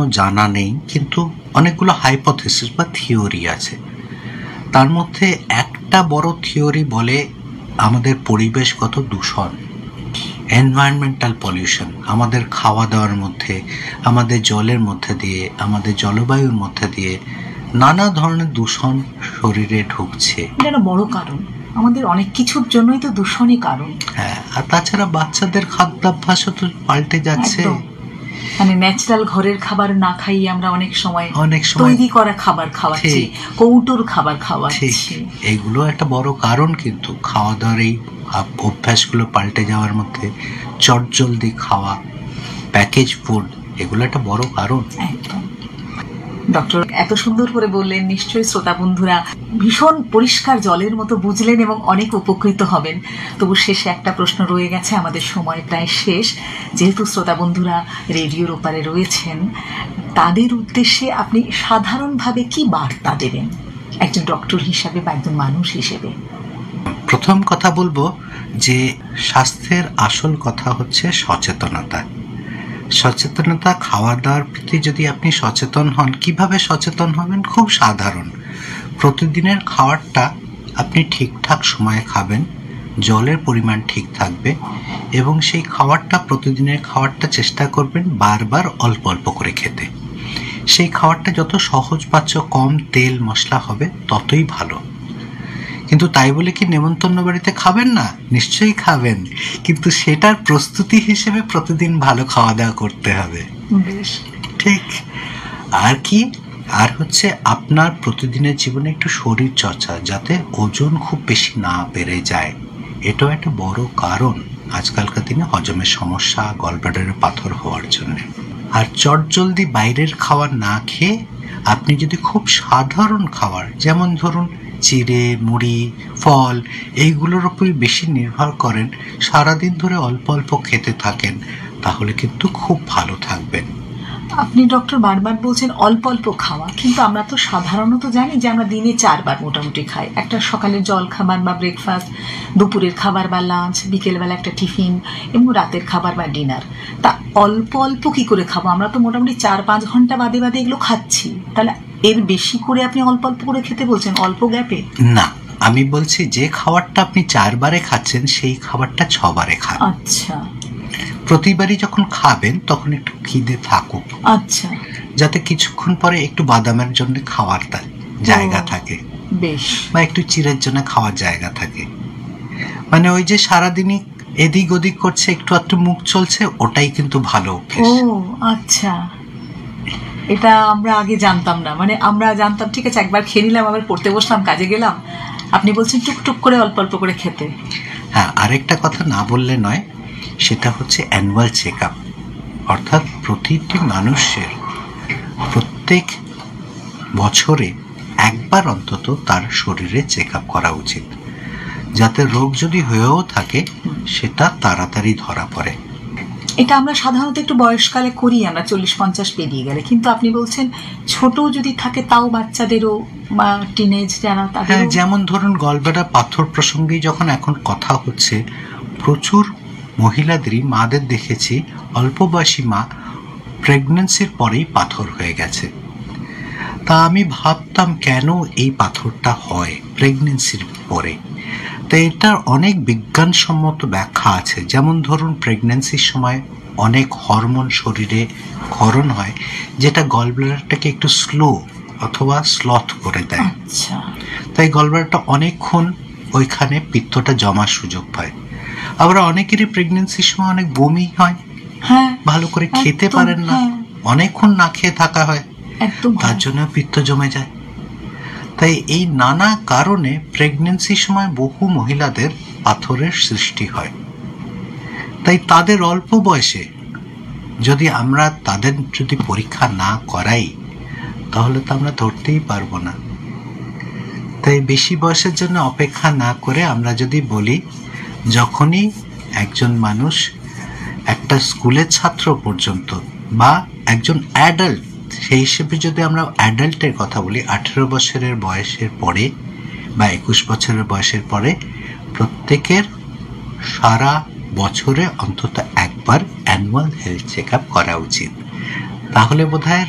এখনো জানা নেই, কিন্তু অনেকগুলো হাইপোথেসিস বা থিওরি আছে। তার মধ্যে একটা বড় থিওরি বলে আমাদের পরিবেশগত দূষণ, এনভায়রনমেন্টাল পলিউশন, আমাদের খাওয়া দাওয়ার মধ্যে, আমাদের জলের মধ্যে দিয়ে, আমাদের জলবায়ুর মধ্যে দিয়ে নানা ধরনের দূষণ শরীরে ঢুকছে। এটা বড় কারণ, আমাদের অনেক কিছুর জন্যই তো দূষণই কারণ। হ্যাঁ, আর তাছাড়া বাচ্চাদের খাদ্যাভ্যাসও তো পাল্টে যাচ্ছে। মানে ন্যাচারাল ঘরের খাবার না খাইয়ে আমরা অনেক সময় তৈরি করা খাবার খাওয়াচ্ছি, কৌটোর খাবার খাওয়াচ্ছি। এইগুলো একটা বড় কারণ। কিন্তু খাওয়া দাওয়ার এই অভ্যাসগুলো পাল্টে যাওয়ার মধ্যে চটজলদি খাওয়া, প্যাকেজ ফুড, এগুলো একটা বড় কারণ। একদম। ডক্টর এত সুন্দর করে বললেন, নিশ্চয়ই শ্রোতা বন্ধুরা ভীষণ পরিষ্কার জলের মতো বুঝলেন এবং অনেক উপকৃত হবেন। তবু শেষে একটা প্রশ্ন রয়ে গেছে, আমাদের সময় প্রায় শেষ। যেহেতু শ্রোতা বন্ধুরা রেডিওর ওপারে রয়েছেন, তাদের উদ্দেশ্যে আপনি সাধারণভাবে কি বার্তা দেবেন একজন ডক্টর হিসাবে বা একজন মানুষ হিসেবে? প্রথম কথা বলবো যে স্বাস্থ্যের আসল কথা হচ্ছে সচেতনতা। সচেতনতা, খাওয়া দাওয়ার প্রতি যদি আপনি সচেতন হন, কিভাবে সচেতন হবেন? খুব সাধারণ। প্রতিদিনের খাবারটা আপনি ঠিকঠাক সময়ে খাবেন, জলের পরিমাণ ঠিক থাকবে, এবং সেই খাবারটা, প্রতিদিনের খাবারটা চেষ্টা করবেন বারবার অল্প অল্প করে খেতে। সেই খাবারটা যত সহজপাচ্য, কম তেল মশলা হবে ততই ভালো। কিন্তু তাই বলে কি নেমন্তন্ন বাড়িতে খাবেন না? নিশ্চয়ই খাবেন, কিন্তু সেটার প্রস্তুতি হিসেবে প্রতিদিন ভালো খাওয়া দাওয়া করতে হবে। ঠিক। আর কি? আর হচ্ছে আপনার প্রতিদিনের জীবনে একটু শরীর চর্চা, যাতে ওজন খুব বেশি না বেড়ে যায়। এটাও একটা বড় কারণ আজকালকার দিনে হজমের সমস্যা, গলব্লাডারে পাথর হওয়ার জন্য। আর চটজলদি বাইরের খাবার না খেয়ে আপনি যদি খুব সাধারণ খাবার, যেমন ধরুন চিড়ে, মুড়ি, ফল, এইগুলোর উপরই বেশি নির্ভর করেন, সারাদিন ধরে অল্প অল্প খেতে থাকেন, তাহলে কিন্তু খুব ভালো থাকবেন। আপনি ডক্টর বারবার বলছেন অল্প অল্প খাওয়া, কিন্তু আমরা তো সাধারণত জানি যে আমরা দিনে 4 বার মোটামুটি খাই। একটা সকালের জল খাবার বা ব্রেকফাস্ট, দুপুরের খাবার বা লাঞ্চ, বিকেলবেলা একটা টিফিন, এবং রাতের খাবার বা ডিনার। তা অল্প অল্প কি করে খাবো? আমরা তো মোটামুটি 4-5 ঘন্টা বাদে বাদে এগুলো খাচ্ছি। তাহলে এর বেশি করে আপনি অল্প অল্প করে খেতে বলছেন, অল্প গ্যাপে? না, আমি বলছি যে খাবারটা আপনি 4 বারে খাচ্ছেন, সেই খাবারটা 6 বারে খান। আচ্ছা। প্রতিবারই যখন খাবেন তখন একটু খিদে থাকুক। আচ্ছা। যাতে কিছুক্ষণ পরে একটু বাদামের জন্য খাওয়ার জায়গা থাকে, বেশ, বা একটু চিড়ের জন্য খাওয়ার জায়গা থাকে। মানে ওই যে সারাদিনই এদিক ওদিক করছে, একটু একটু মুখ চলছে, ওটাই কিন্তু ভালো অভ্যেস। ও আচ্ছা, এটা আমরা আগে জানতাম না। মানে আমরা জানতাম ঠিক আছে, একবার খেয়ে নিলাম, আবার পড়তে বসলাম, কাজে গেলাম। আপনি বলছেন টুকটুক করে অল্প অল্প করে খেতে। হ্যাঁ, আরেকটা কথা না বললে নয়, সেটা হচ্ছে অ্যানুয়াল চেক আপ। অর্থাৎ প্রতিটি মানুষের প্রত্যেক বছরে একবার অন্তত তার শরীরে চেক আপ করা উচিত, যাতে রোগ যদি হয়েও থাকে সেটা তাড়াতাড়ি ধরা পড়ে। এটা আমরা সাধারণত একটু বয়সকালে করি, আমরা 40-50 পেরিয়ে গেলে। কিন্তু আপনি বলছেন ছোট যদি থাকে তাও বাচ্চাদেরও বা টিনেজ যারা, তাদের যেমন ধরুন গলব্লাডার পাথর প্রসঙ্গেই যখন এখন কথা হচ্ছে, প্রচুর মহিলাদেরই, মাদের দেখেছি অল্প বয়সী মা প্রেগন্যান্সির পরেই পাথর হয়ে গেছে। তা আমি ভাবতাম কেন এই পাথরটা হয় প্রেগন্যান্সির পরে। তো এটার অনেক বিজ্ঞানসম্মত ব্যাখ্যা আছে। যেমন ধরুন প্রেগন্যান্সির সময় অনেক হরমোন শরীরে ক্ষরণ হয়, যেটা গলব্লাডারটাকে একটু স্লো অথবা স্লথ করে দেয়। তাই গলব্লাডারটা অনেকক্ষণ ওইখানে পিত্তটা জমার সুযোগ পায়। আবার অনেকেরই প্রেগন্যান্সির সময় অনেক বমি হয়, ভালো করে খেতে পারেন না, অনেকক্ষণ না খেয়ে থাকা হয়, তার জন্য পিত্ত জমে যায়। তাই এই নানা কারণে প্রেগন্যান্সির সময় বহু মহিলাদের পাথরের সৃষ্টি হয়। তাই তাদের অল্প বয়সে যদি আমরা তাদের যদি পরীক্ষা না করাই, তাহলে তো আমরা ধরতেই পারবো না। তাই বেশি বয়সের জন্য অপেক্ষা না করে আমরা যদি বলি, যখনই একজন মানুষ একটা স্কুলের ছাত্র পর্যন্ত বা একজন অ্যাডাল্ট, সেই হিসেবে যদি আমরা অ্যাডাল্টের কথা বলি, 18 বছরের বয়সের পরে বা 21 বছরের বয়সের পরে প্রত্যেকের সারা বছরে অন্তত একবার অ্যানুয়াল হেলথ চেক আপ করা উচিত। তাহলে বোধহয়